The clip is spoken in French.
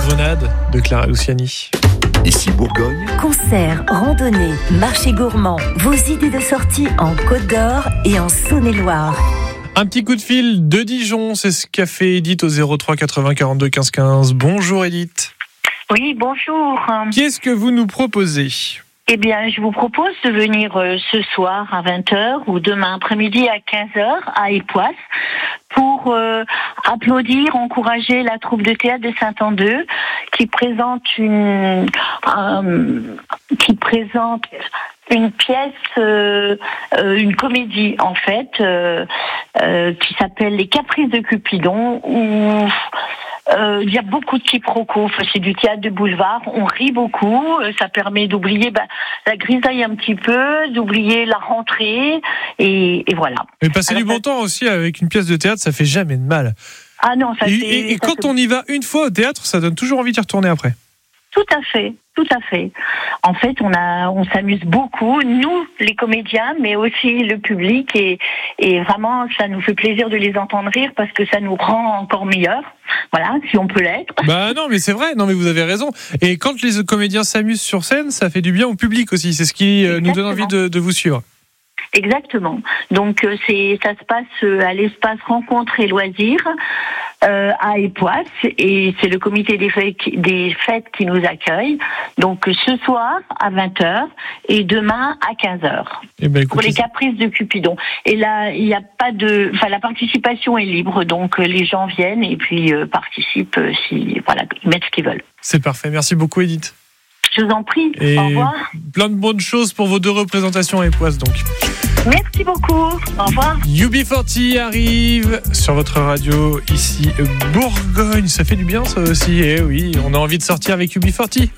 promenade de Clara Luciani. Ici Bourgogne. Concerts, randonnées, marchés gourmands, vos idées de sortie en Côte d'Or et en Saône-et-Loire. Un petit coup de fil de Dijon, c'est ce qu'a fait Edith au 03 80 42 15 15. Bonjour Edith. Oui, bonjour. Qu'est-ce que vous nous proposez ? Eh bien, je vous propose de venir ce soir à 20h ou demain après-midi à 15h à Époisse pour applaudir, encourager la troupe de théâtre de Saint-Andeux qui présente une pièce, une comédie en fait, qui s'appelle Les Caprices de Cupidon, où il y a beaucoup de quiproquos. Enfin, c'est du théâtre de boulevard. On rit beaucoup. Ça permet d'oublier la grisaille un petit peu, d'oublier la rentrée, et voilà. Mais passer du bon temps aussi avec une pièce de théâtre, ça fait jamais de mal. Ah non, ça Et quand on y va une fois au théâtre, ça donne toujours envie d'y retourner après. Tout à fait. En fait, on s'amuse beaucoup, nous, les comédiens, mais aussi le public, et vraiment, ça nous fait plaisir de les entendre rire parce que ça nous rend encore meilleurs. Voilà, si on peut l'être. Bah non, mais c'est vrai. Non, mais vous avez raison. Et quand les comédiens s'amusent sur scène, ça fait du bien au public aussi. C'est ce qui nous donne envie de vous suivre. Exactement. Donc ça se passe à l'espace Rencontres et Loisirs à Époisse, et c'est le comité des fêtes qui nous accueille. Donc ce soir à 20h et demain à 15h. Pour les Caprices de Cupidon. Et là, il n'y a pas la participation est libre, donc les gens viennent et puis participent ils mettent ce qu'ils veulent. C'est parfait. Merci beaucoup Edith. Je vous en prie. Et au revoir. Plein de bonnes choses pour vos 2 représentations à Époisse donc. Merci beaucoup. Au revoir. UB40 arrive sur votre radio ici Bourgogne. Ça fait du bien ça aussi. Et oui, on a envie de sortir avec UB40.